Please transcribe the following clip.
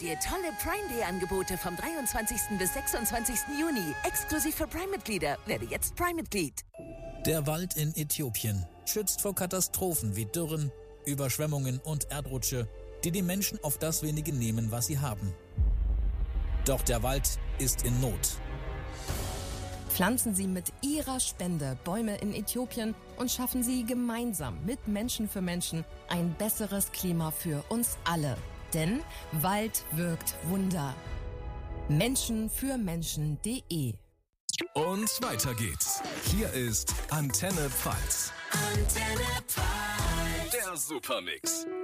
dir tolle Prime Day Angebote vom 23. bis 26. Juni. Exklusiv für Prime-Mitglieder. Werde jetzt Prime-Mitglied. Der Wald in Äthiopien schützt vor Katastrophen wie Dürren, Überschwemmungen und Erdrutsche, die Menschen auf das wenige nehmen, was sie haben. Doch der Wald ist in Not. Pflanzen Sie mit Ihrer Spende Bäume in Äthiopien und schaffen Sie gemeinsam mit Menschen für Menschen ein besseres Klima für uns alle. Denn Wald wirkt Wunder. Menschenfürmenschen.de. Und weiter geht's. Hier ist Antenne Pfalz. Antenne Pfalz. Der Supermix.